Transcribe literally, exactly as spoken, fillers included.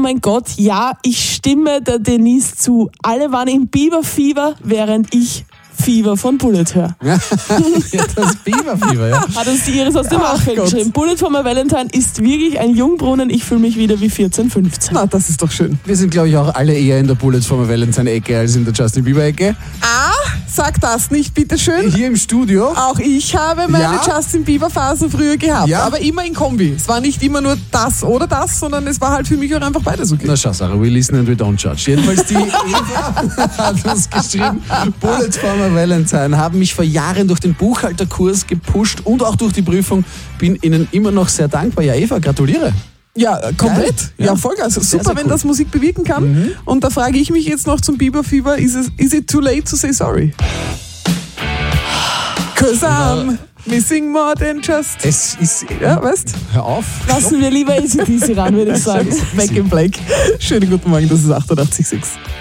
mein Gott, ja, ich stimme der Denise zu. Alle waren im Bieberfieber, während ich Fieber von Bullet höre. Ja, das Bieberfieber, ja. Hat uns die Iris aus dem Ach Nachfeld Gott. geschrieben. Bullet for my Valentine ist wirklich ein Jungbrunnen. Ich fühle mich wieder wie vierzehn, fünfzehn. Na, das ist doch schön. Wir sind, glaube ich, auch alle eher in der Bullet for my Valentine-Ecke als in der Justin Bieber-Ecke. Ah, sag das nicht, bitteschön. Hier im Studio. Auch ich habe meine Ja? Justin Bieber-Phase früher gehabt, Ja? aber immer in Kombi. Es war nicht immer nur das oder das, sondern es war halt für mich auch einfach beides okay. Na schau, Sarah, we listen and we don't judge. Jedenfalls die Eva hat uns geschrieben, Bullet for my Valentine haben mich vor Jahren durch den Buchhalterkurs gepusht und auch durch die Prüfung. Bin ihnen immer noch sehr dankbar. Ja, Eva, gratuliere. Ja, äh, komplett. Geil. Ja, Ja. voll geil. Also Sehr, super, sehr wenn cool. das Musik bewirken kann. Mhm. Und da frage ich mich jetzt noch zum Bieberfieber, is it, is it too late to say sorry? Cause I'm missing more than just... Es ist... Ja, weißt? Hör auf. Lassen wir lieber A C D C ran, würde ich sagen. Back in Black. Schönen guten Morgen, das ist achtundachtzig Komma sechs.